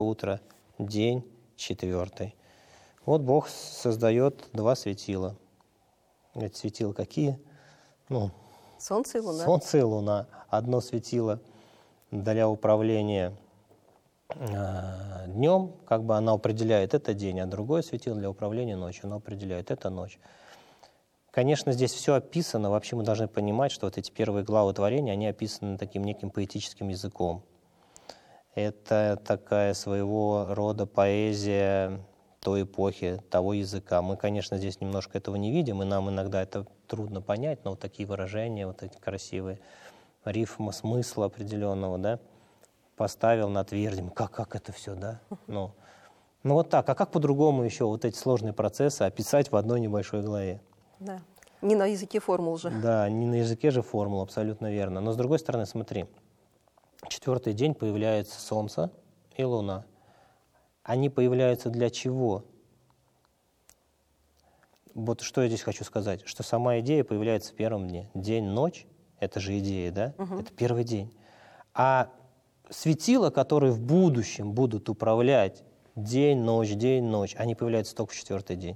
утро, день 4. Вот Бог создает 2 светила. Эти светила какие? Солнце и Луна. Солнце и Луна. Одно светило для управления днем, как бы она определяет это день, а другое светило для управления ночью, оно определяет это ночь. Конечно, здесь все описано. Вообще мы должны понимать, что вот эти первые главы творения, они описаны таким неким поэтическим языком. Это такая своего рода поэзия той эпохи, того языка. Мы, конечно, здесь немножко этого не видим, и нам иногда это трудно понять, но вот такие выражения, вот эти красивые рифмы смысла определенного, да, поставил на твердь. Как это все, да? Ну вот так. А как по-другому еще вот эти сложные процессы описать в одной небольшой главе? Да. Не на языке формул же. Да, не на языке же формул, абсолютно верно. Но с другой стороны, смотри, 4-й день появляется Солнце и Луна. Они появляются для чего? Вот что я здесь хочу сказать, что сама идея появляется в первом дне. День, ночь — это же идея, да? Это первый день. А светила, которые в будущем будут управлять день, ночь, они появляются только в 4-й день.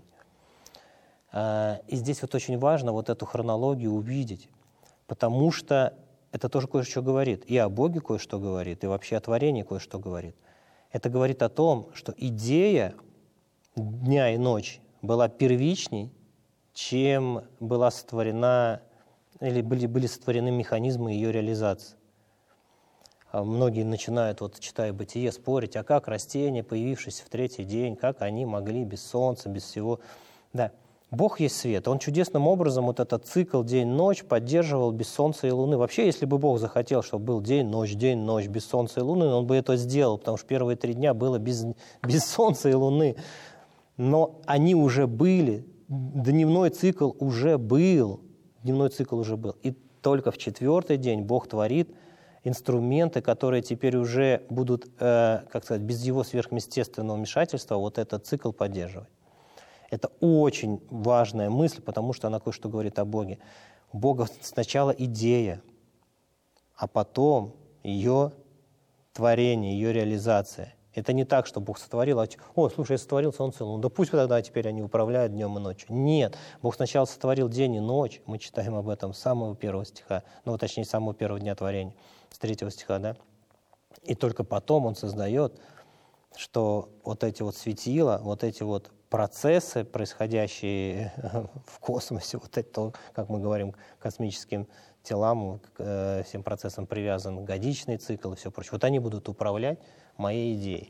И здесь вот очень важно вот эту хронологию увидеть, потому что это тоже кое-что говорит. И о Боге кое-что говорит, и вообще о творении кое-что говорит. Это говорит о том, что идея дня и ночи была первичней, чем была сотворена, или были сотворены механизмы ее реализации. Многие начинают, вот читая «Бытие», спорить, а как растения, появившись в 3-й день, как они могли без солнца, без всего. Да, Бог есть свет. Он чудесным образом вот этот цикл день-ночь поддерживал без солнца и луны. Вообще, если бы Бог захотел, чтобы был день-ночь, без солнца и луны, он бы это сделал, потому что первые 3 дня было без солнца и луны. Но они уже были, дневной цикл уже был. И только в 4-й день Бог творит инструменты, которые теперь уже будут, без его сверхъестественного вмешательства вот этот цикл поддерживать. Это очень важная мысль, потому что она кое-что говорит о Боге. У Бога сначала идея, а потом ее творение, ее реализация. Это не так, что Бог сотворил, слушай, я сотворил солнце и луну, да пусть тогда теперь они управляют днем и ночью. Нет, Бог сначала сотворил день и ночь, мы читаем об этом с самого 1 стиха, точнее, с самого 1 дня творения, с 3 стиха, да. И только потом Он создает, что вот эти вот светила, вот эти вот процессы, происходящие в космосе, вот это, как мы говорим, космическим телам, к всем процессам привязан годичный цикл и все прочее. Вот они будут управлять моей идеей.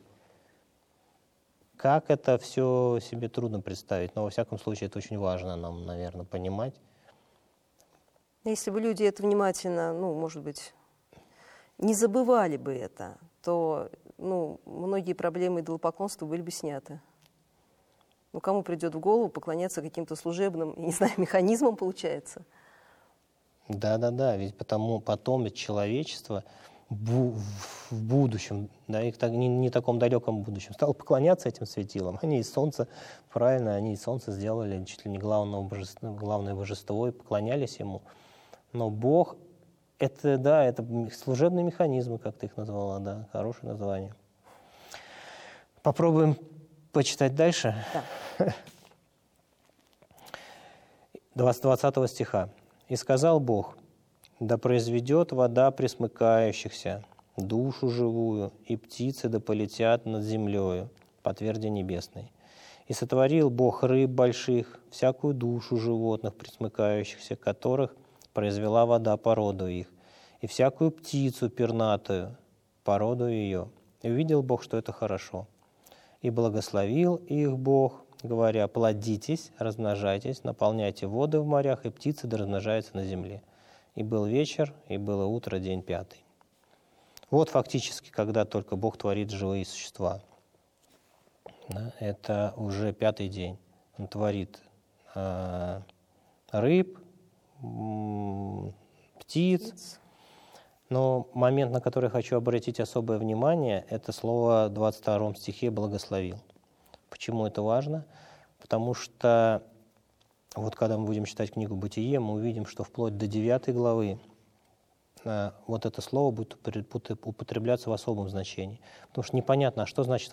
Как это все себе трудно представить, но во всяком случае это очень важно нам, наверное, понимать. Если бы люди это внимательно, может быть, не забывали бы это, то многие проблемы идолопоклонства были бы сняты. Кому придет в голову поклоняться каким-то служебным, механизмам, получается? Да, ведь потом человечество в будущем, да, и не таком далеком будущем, стало поклоняться этим светилам. Они из Солнца, правильно, они из Солнца сделали чуть ли не главное божество и поклонялись ему. Но Бог — это служебные механизмы, как ты их назвала, да, хорошее название. Попробуем почитать дальше. Да. 20 стиха. «И сказал Бог: да произведет вода пресмыкающихся, душу живую, и птицы да полетят над землею по тверди небесной. И сотворил Бог рыб больших, всякую душу животных пресмыкающихся, которых произвела вода по роду их, и всякую птицу пернатую по роду ее. И увидел Бог, что это хорошо. И благословил их Бог, говоря: плодитесь, размножайтесь, наполняйте воды в морях, и птицы да размножаются на земле. И был вечер, и было утро, день 5». Вот фактически, когда только Бог творит живые существа. Да, это уже 5-й день. Он творит рыб, птиц. Но момент, на который хочу обратить особое внимание, это слово в 22 стихе «благословил». Почему это важно? Потому что вот когда мы будем читать книгу «Бытие», мы увидим, что вплоть до 9 главы вот это слово будет употребляться в особом значении. Потому что непонятно, а что значит